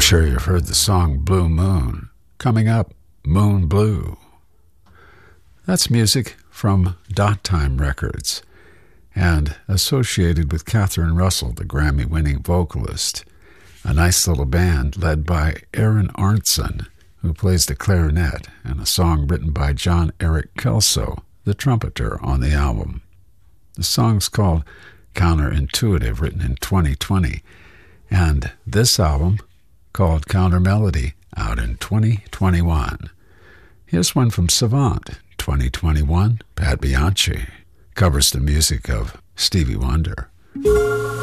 sure you've heard the song Blue Moon. Coming up, Moon Blue. That's music from Dot Time Records and associated with Catherine Russell, the Grammy-winning vocalist. A nice little band led by Aaron Arntzen, who plays the clarinet, and a song written by John Eric Kelso, the trumpeter on the album. The song's called Counterintuitive, written in 2020, and this album, called Counter Melody, out in 2021. Here's one from Savant, 2021. Pat Bianchi covers the music of Stevie Wonder.